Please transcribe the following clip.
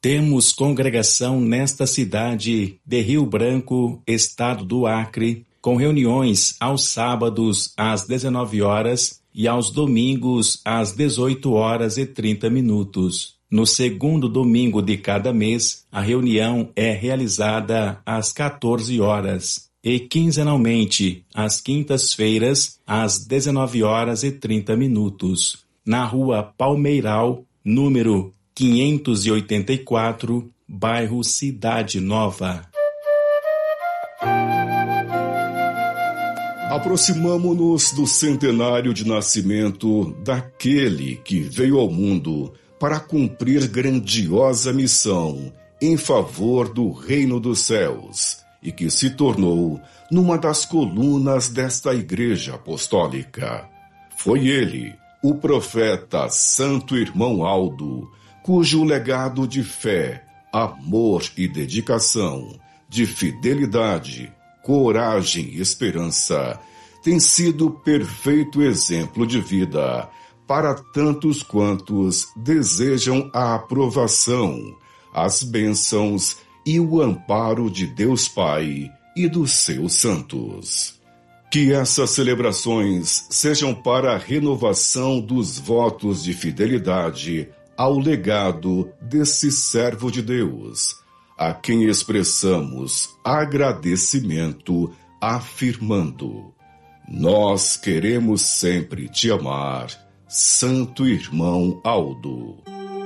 Temos congregação nesta cidade de Rio Branco, estado do Acre, com reuniões aos sábados às 19 horas e aos domingos às 18h30. No segundo domingo de cada mês, a reunião é realizada às 14 horas e quinzenalmente às quintas-feiras às 19h30, na Rua Palmeiral, número 584, bairro Cidade Nova. Aproximamo-nos do centenário de nascimento daquele que veio ao mundo para cumprir grandiosa missão em favor do reino dos céus e que se tornou numa das colunas desta igreja apostólica. Foi ele, o profeta Santo Irmão Aldo, cujo legado de fé, amor e dedicação, de fidelidade, coragem e esperança, tem sido perfeito exemplo de vida para tantos quantos desejam a aprovação, as bênçãos e o amparo de Deus Pai e dos seus santos. Que essas celebrações sejam para a renovação dos votos de fidelidade ao legado desse servo de Deus, a quem expressamos agradecimento afirmando: nós queremos sempre te amar, Santo Irmão Aldo.